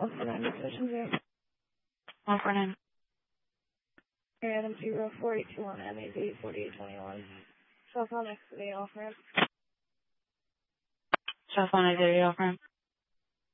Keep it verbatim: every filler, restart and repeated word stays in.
one four nine decisions here. one four nine. Adam zero four eight two one M A Z forty-eight twenty-one. Cell phone next to the off ramp. Cell phone exit off ramp.